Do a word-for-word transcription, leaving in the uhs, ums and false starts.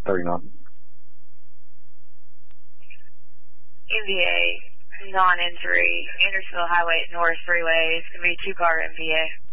thirty-nine. M V A, non-injury, Andersonville Highway North Freeway. It's going to be two-car M V A.